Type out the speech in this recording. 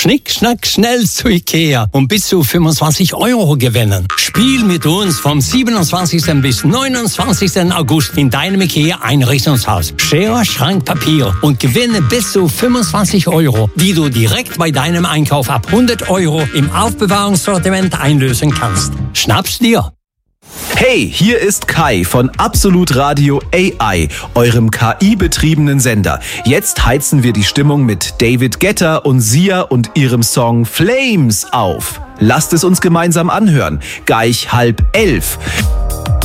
Schnick, schnack, schnell zu Ikea und bis zu 25 € gewinnen. Spiel mit uns vom 27. bis 29. August in deinem Ikea-Einrichtungshaus. Schere, Schrank, Papier und gewinne bis zu 25 €, die du direkt bei deinem Einkauf ab 100 € im Aufbewahrungssortiment einlösen kannst. Schnapp's dir! Hey, hier ist Kai von Absolut Radio AI, eurem KI-betriebenen Sender. Jetzt heizen wir die Stimmung mit David Guetta und Sia und ihrem Song Flames auf. Lasst es uns gemeinsam anhören. Gleich 10:30.